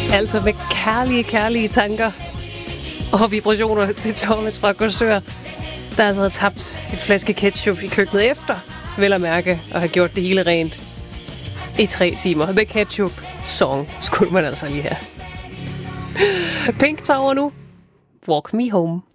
Altså med kærlige tanker og vibrationer til Thomas fra Korsør, der altså havde tabt et flaske ketchup i køkkenet efter, vel at mærke, og have gjort det hele rent i 3 timer. The Ketchup Song skulle man altså lige have. Pink Tower nu. Walk Me Home.